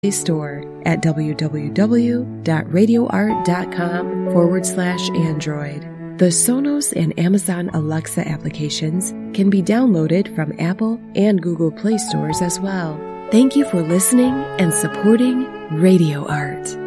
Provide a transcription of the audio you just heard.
Store at www.radioart.com/Android. The Sonos and Amazon Alexa applications can be downloaded from Apple and Google Play stores as well. Thank you for listening and supporting Radio Art.